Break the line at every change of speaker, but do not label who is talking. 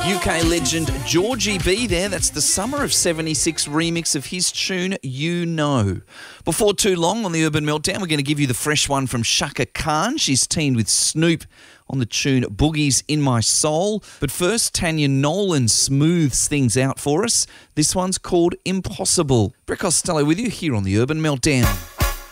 UK legend Georgie B there. That's the Summer of 76 remix of his tune, You Know. Before too long on the Urban Meltdown, we're going to give you the fresh one from Chaka Khan. She's teamed with Snoop on the tune Boogie's in My Soul. But first, Tanya Nolan smooths things out for us. This one's called Impossible. Brett Costello with you here on the Urban Meltdown.